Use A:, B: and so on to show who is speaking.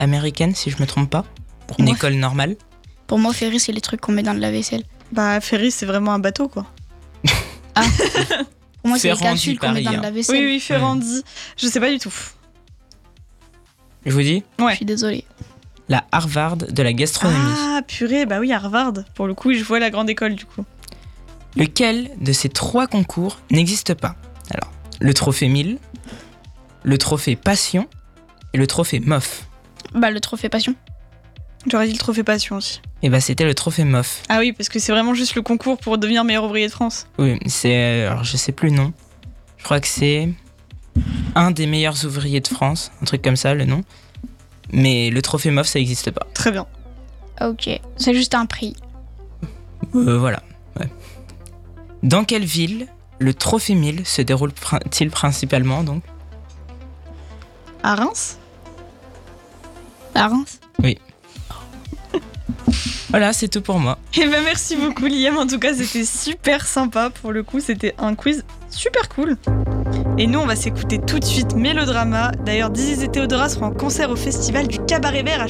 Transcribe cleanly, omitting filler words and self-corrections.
A: américaine, si je me trompe pas, pour une
B: Ouais.
A: école normale.
B: Pour moi, ferry, c'est les trucs qu'on met dans le lave-vaisselle.
C: Bah, ferry, c'est vraiment un bateau, quoi.
B: Pour moi, c'est les
A: Ferrandi,
B: capsules qu'on met
A: Paris,
B: dans le
A: hein.
B: lave-vaisselle.
C: Oui, Ferrandi. Je sais pas du tout.
A: Je vous dis,
B: Je suis désolée.
A: la Harvard de la gastronomie.
C: Ah, purée, bah oui, Harvard. Pour le coup, oui, je vois la grande école, du coup.
A: Lequel de ces 3 concours n'existe pas? Alors, le trophée 1000, le trophée Passion et le trophée MOF.
B: Bah, le trophée passion.
C: J'aurais dit le trophée passion aussi.
A: Et bah c'était le trophée MOF.
C: Ah oui, parce que c'est vraiment juste le concours pour devenir meilleur ouvrier de France.
A: Oui, c'est... alors je sais plus le nom. Je crois que c'est un des meilleurs ouvriers de France, un truc comme ça le nom. Mais le trophée MOF ça n'existe pas.
C: Très bien.
B: Ok. C'est juste un prix.
A: Voilà. Ouais. Dans quelle ville le trophée 1000 se déroule-t-il principalement donc?
C: À Reims?
B: À Reims.
A: Voilà, c'est tout pour moi.
C: Eh ben merci beaucoup Liam, en tout cas c'était super sympa pour le coup, c'était un quiz super cool. Et nous on va s'écouter tout de suite Mélodrama. D'ailleurs Dizzy et Théodora seront en concert au festival du Cabaret Vert à